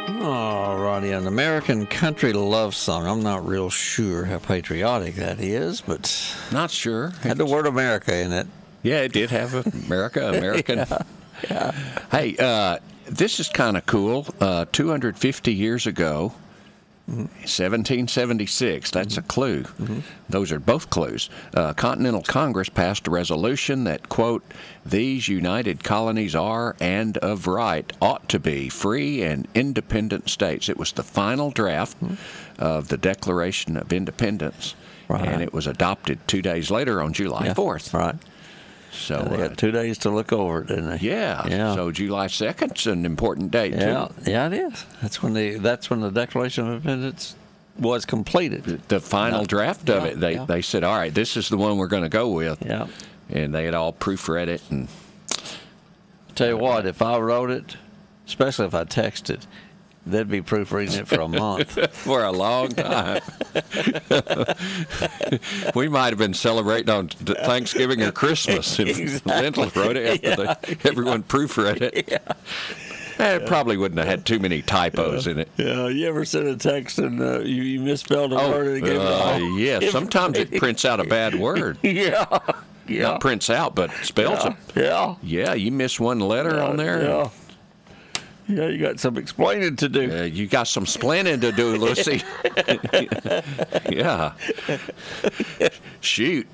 Oh, Ronnie, an American country love song. I'm not real sure how patriotic that is, but Not sure. had the word America in it. Yeah, it did have American. Yeah. Hey, this is kind of cool. 250 years ago, 1776, that's a clue. Those are both clues. Continental Congress passed a resolution that, quote, these united colonies are, and of right, ought to be free and independent states. It was the final draft of the Declaration of Independence, Right. and it was adopted 2 days later on July 4th. Right. So They got 2 days to look over it, didn't they? yeah. So July 2nd's an important date, Yeah, too. yeah, it is. That's when the Declaration of Independence was completed. The final draft of it, they said, all right, this is the one we're going to go with. Yeah. And they had all proofread it. And Tell you what, if I wrote it, especially if I texted, they'd be proofreading it for a month. for a long time. We might have been celebrating on Thanksgiving or Christmas if Lindell wrote it after everyone proofread it. It probably wouldn't have had too many typos in it. Yeah, you ever sent a text and you misspelled a word and it gave it all? Yeah, sometimes it prints out a bad word. Yeah. Not prints out, but spells it. Yeah. Yeah, you miss one letter on there. Yeah. Yeah, you got some explaining to do. You got some splaining to do, Lucy. Yeah. Shoot.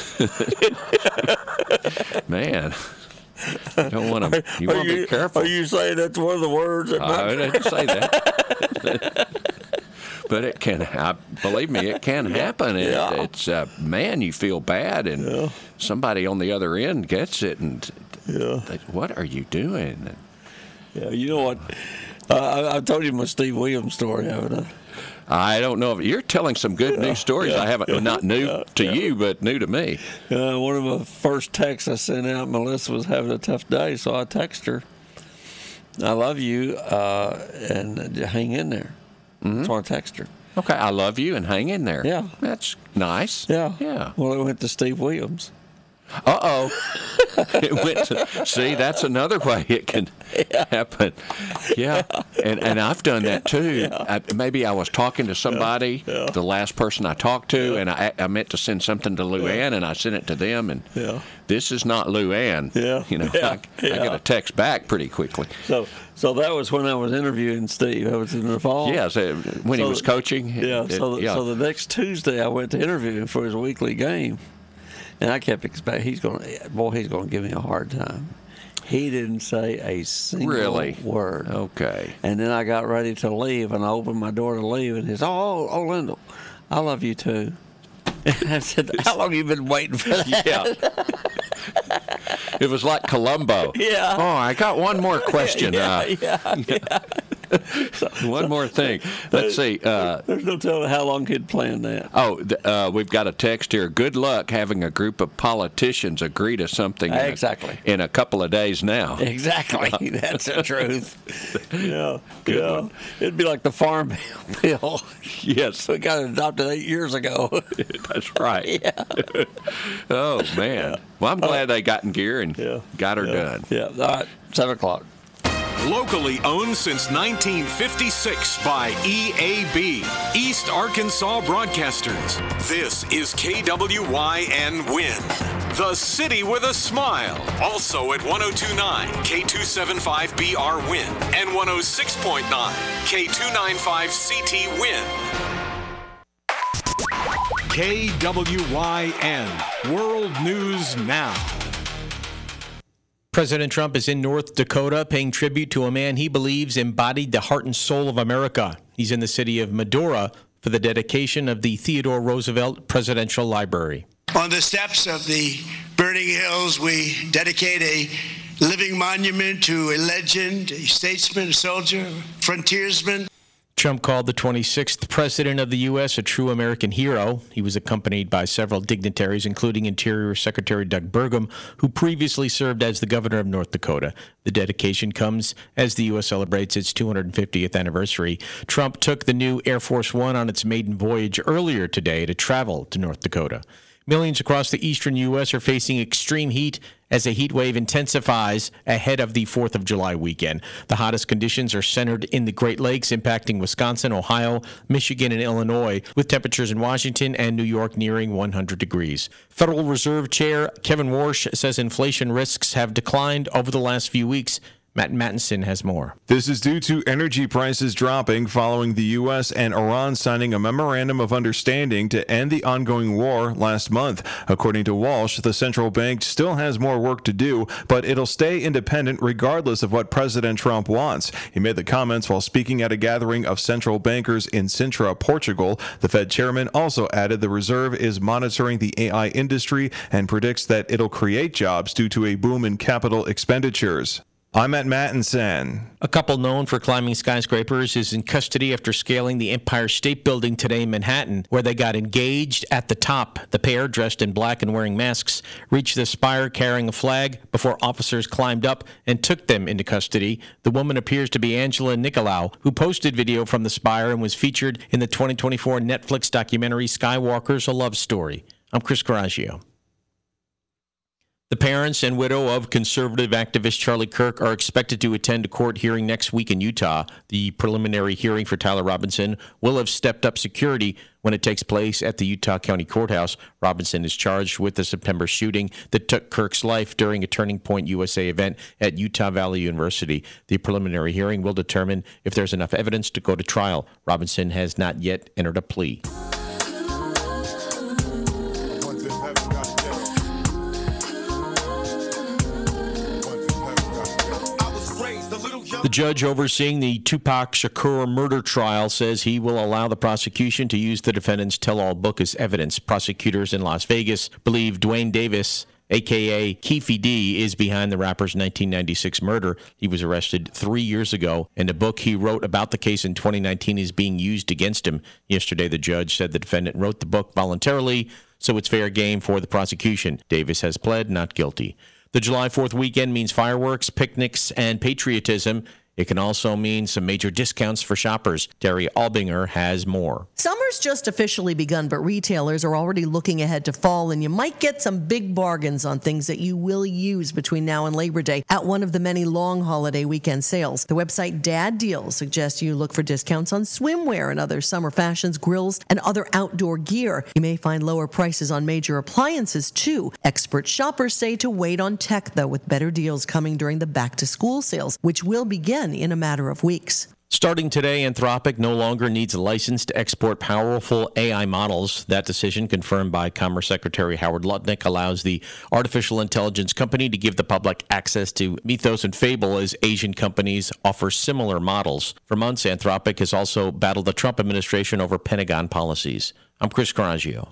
Man. You don't want to. You want to be careful. Are you saying that's one of the words that I didn't say that. But it can. Believe me, it can happen. It's man, you feel bad, and somebody on the other end gets it, and what are you doing? Yeah, you know what? I told you my Steve Williams story, haven't I? I don't know if you're telling some good news stories. I haven't, not new to you, but new to me. One of the first texts I sent out, Melissa was having a tough day, so I texted her, I love you, and hang in there. So I texted her. Okay, I love you, and hang in there. Yeah. That's nice. Yeah. Yeah. Well, it went to Steve Williams. Uh-oh. It went to, see, that's another way it can happen. Yeah. And I've done that too. Maybe I was talking to somebody, the last person I talked to, and I meant to send something to Luann, and I sent it to them, and this is not Luann. Yeah. You know, I got a text back pretty quickly. So that was when I was interviewing Steve. That was in the fall. Yeah, so when he was coaching. Yeah. So the next Tuesday I went to interview him for his weekly game. And I kept expecting he's going to give me a hard time. He didn't say a single word. Okay. And then I got ready to leave, and I opened my door to leave, and he said, "Oh, Lindell, I love you too." And I said, "How long have you been waiting for that?" Yeah. It was like Columbo. Yeah. Oh, I got one more question. One more thing. Let's see. There's no telling how long he'd planned that. Oh, we've got a text here. Good luck having a group of politicians agree to something in a couple of days now. Exactly. That's the truth. Yeah. It'd be like the Farm Bill. Yes. We got it adopted 8 years ago. That's right. Yeah. Oh, man. Well, I'm glad they got in gear and got her done. Yeah. All right. 7 o'clock. Locally owned since 1956 by EAB, East Arkansas Broadcasters. This is KWYN Win, the city with a smile. Also at 102.9 K275BR Win and 106.9 K295CT Win. KWYN World News Now. President Trump is in North Dakota paying tribute to a man he believes embodied the heart and soul of America. He's in the city of Medora for the dedication of the Theodore Roosevelt Presidential Library. On the steps of the Burning Hills, we dedicate a living monument to a legend, a statesman, a soldier, a frontiersman. Trump called the 26th president of the U.S. a true American hero. He was accompanied by several dignitaries, including Interior Secretary Doug Burgum, who previously served as the governor of North Dakota. The dedication comes as the U.S. celebrates its 250th anniversary. Trump took the new Air Force One on its maiden voyage earlier today to travel to North Dakota. Millions across the eastern U.S. are facing extreme heat as a heat wave intensifies ahead of the 4th of July weekend. The hottest conditions are centered in the Great Lakes, impacting Wisconsin, Ohio, Michigan, and Illinois, with temperatures in Washington and New York nearing 100 degrees. Federal Reserve Chair Kevin Warsh says inflation risks have declined over the last few weeks. Matt Mattinson has more. This is due to energy prices dropping following the U.S. and Iran signing a memorandum of understanding to end the ongoing war last month. According to Walsh, the central bank still has more work to do, but it'll stay independent regardless of what President Trump wants. He made the comments while speaking at a gathering of central bankers in Sintra, Portugal. The Fed chairman also added the reserve is monitoring the AI industry and predicts that it'll create jobs due to a boom in capital expenditures. I'm at Mattinson. A couple known for climbing skyscrapers is in custody after scaling the Empire State Building today in Manhattan, where they got engaged at the top. The pair, dressed in black and wearing masks, reached the spire carrying a flag before officers climbed up and took them into custody. The woman appears to be Angela Nicolau, who posted video from the spire and was featured in the 2024 Netflix documentary Skywalker's A Love Story. I'm Chris Coraggio. The parents and widow of conservative activist Charlie Kirk are expected to attend a court hearing next week in Utah. The preliminary hearing for Tyler Robinson will have stepped up security when it takes place at the Utah County Courthouse. Robinson is charged with the September shooting that took Kirk's life during a Turning Point USA event at Utah Valley University. The preliminary hearing will determine if there's enough evidence to go to trial. Robinson has not yet entered a plea. The judge overseeing the Tupac Shakur murder trial says he will allow the prosecution to use the defendant's tell-all book as evidence. Prosecutors in Las Vegas believe Dwayne Davis, a.k.a. Keefe D, is behind the rapper's 1996 murder. He was arrested 3 years ago, and a book he wrote about the case in 2019 is being used against him. Yesterday, the judge said the defendant wrote the book voluntarily, so it's fair game for the prosecution. Davis has pled not guilty. The July 4th weekend means fireworks, picnics, and patriotism. It can also mean some major discounts for shoppers. Terry Albinger has more. Summer's just officially begun, but retailers are already looking ahead to fall, and you might get some big bargains on things that you will use between now and Labor Day at one of the many long holiday weekend sales. The website Dad Deals suggests you look for discounts on swimwear and other summer fashions, grills, and other outdoor gear. You may find lower prices on major appliances, too. Expert shoppers say to wait on tech, though, with better deals coming during the back-to-school sales, which will begin in a matter of weeks. Starting today, Anthropic no longer needs a license to export powerful AI models. That decision, confirmed by Commerce Secretary Howard Lutnick, allows the artificial intelligence company to give the public access to Mythos and Fable as Asian companies offer similar models. For months, Anthropic has also battled the Trump administration over Pentagon policies. I'm Chris Coraggio.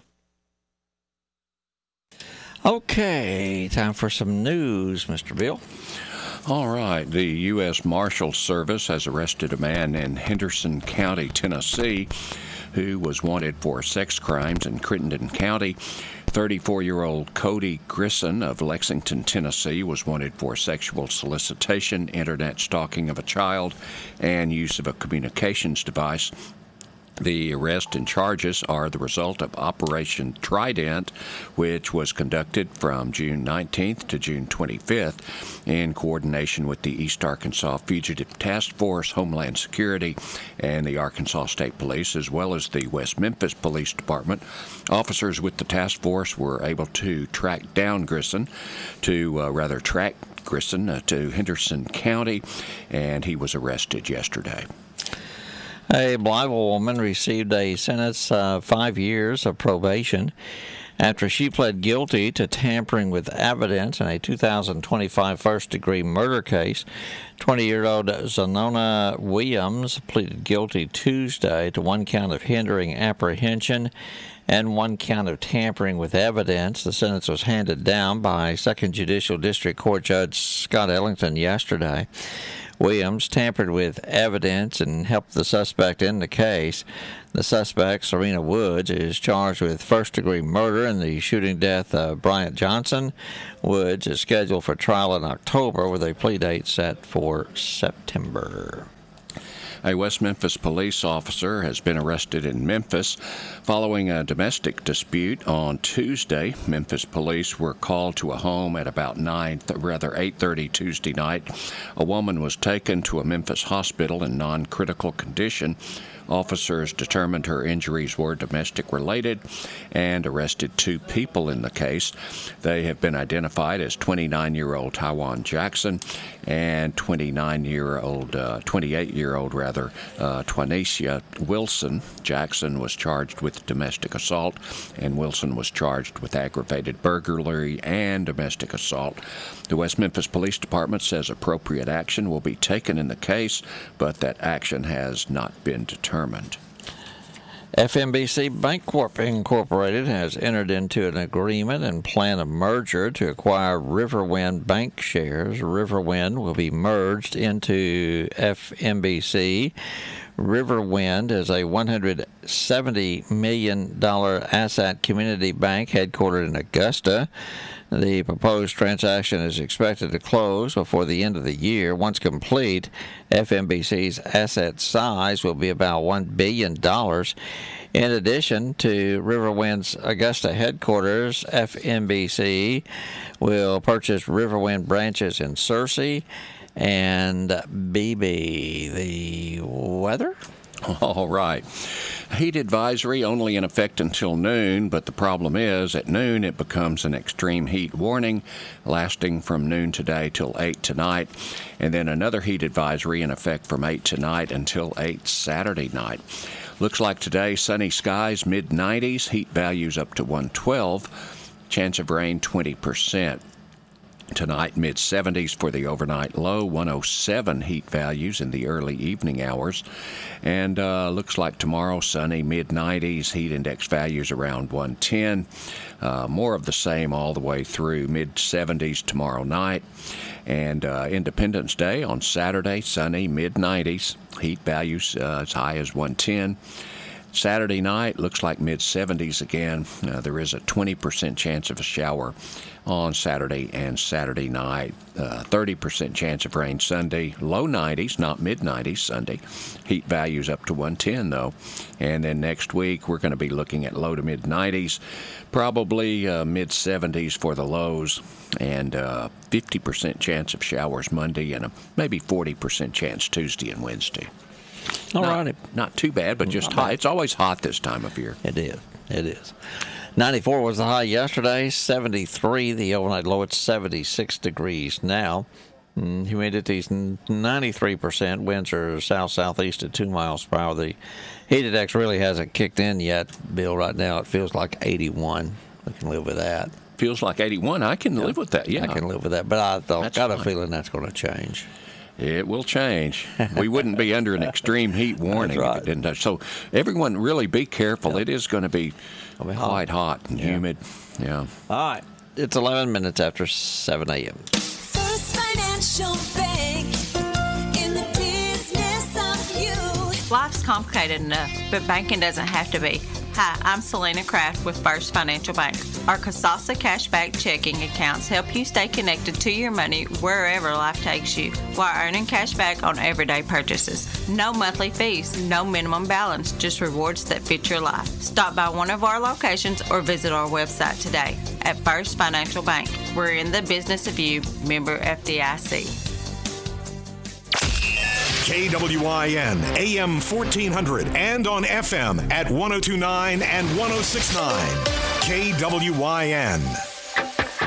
Okay, time for some news, Mr. Bill. All right. The U.S. Marshals Service has arrested a man in Henderson County, Tennessee, who was wanted for sex crimes in Crittenden County. 34-year-old Cody Grisson of Lexington, Tennessee, was wanted for sexual solicitation, internet stalking of a child, and use of a communications device. The arrest and charges are the result of Operation Trident, which was conducted from June 19th to June 25th in coordination with the East Arkansas Fugitive Task Force, Homeland Security, and the Arkansas State Police, as well as the West Memphis Police Department. Officers with the task force were able to track Grisson to Henderson County, and he was arrested yesterday. A Blytheville woman received a sentence of 5 years of probation after she pled guilty to tampering with evidence in a 2025 first-degree murder case. 20-year-old Zanona Williams pleaded guilty Tuesday to one count of hindering apprehension and one count of tampering with evidence. The sentence was handed down by 2nd Judicial District Court Judge Scott Ellington yesterday. Williams tampered with evidence and helped the suspect in the case. The suspect, Serena Woods, is charged with first-degree murder in the shooting death of Bryant Johnson. Woods is scheduled for trial in October with a plea date set for September. A West Memphis police officer has been arrested in Memphis following a domestic dispute on Tuesday. Memphis police were called to a home at about 8:30 Tuesday night. A woman was taken to a Memphis hospital in non-critical condition. Officers determined her injuries were domestic-related and arrested 2 people in the case. They have been identified as 29-year-old Taiwan Jackson and 28-year-old Twanisha Wilson. Jackson was charged with domestic assault, and Wilson was charged with aggravated burglary and domestic assault. The West Memphis Police Department says appropriate action will be taken in the case, but that action has not been determined. FMBC Bancorp Incorporated has entered into an agreement and plan a merger to acquire Riverwind Bank shares. Riverwind will be merged into FMBC. Riverwind is a $170 million asset community bank headquartered in Augusta. The proposed transaction is expected to close before the end of the year. Once complete, FMBC's asset size will be about $1 billion. In addition to Riverwind's Augusta headquarters, FMBC will purchase Riverwind branches in Searcy and BB. The weather? All right. Heat advisory only in effect until noon, but the problem is at noon it becomes an extreme heat warning lasting from noon today till 8 tonight, and then another heat advisory in effect from 8 tonight until 8 Saturday night. Looks like today sunny skies, mid-90s, heat values up to 112, chance of rain 20%. Tonight, mid-70s for the overnight low, 107 heat values in the early evening hours. And looks like tomorrow, sunny, mid-90s, heat index values around 110. More of the same all the way through mid-70s tomorrow night. And Independence Day on Saturday, sunny, mid-90s, heat values as high as 110. Saturday night looks like mid-70s again. There is a 20% chance of a shower on Saturday and Saturday night. 30% chance of rain Sunday. Low 90s, not mid-90s Sunday. Heat values up to 110 though. And then next week we're going to be looking at low to mid-90s, probably mid-70s for the lows, and 50% chance of showers Monday and a maybe 40% chance Tuesday and Wednesday. All right. Not too bad, but just hot. It's always hot this time of year. It is. It is. 94 was the high yesterday, 73 the overnight low. It's 76 degrees now. Humidity's 93%. Winds are south-southeast at 2 miles per hour. The heat index really hasn't kicked in yet, Bill. Right now it feels like 81. We can live with that. Feels like 81. I can live with that, yeah. I can live with that, but I've got a feeling that's going to change. It will change. We wouldn't be under an extreme heat warning if it didn't touch. So everyone really be careful. It is going to be quite hot and humid. Yeah. All right. It's 11 minutes after 7 a.m. First Financial Bank, in the business of you. Life's complicated enough, but banking doesn't have to be. Hi, I'm Selena Kraft with First Financial Bank. Our Kasasa Cashback checking accounts help you stay connected to your money wherever life takes you while earning cash back on everyday purchases. No monthly fees, no minimum balance, just rewards that fit your life. Stop by one of our locations or visit our website today at First Financial Bank. We're in the business of you, member FDIC. KWIN, AM 1400, and on FM at 1029 and 1069. KWIN.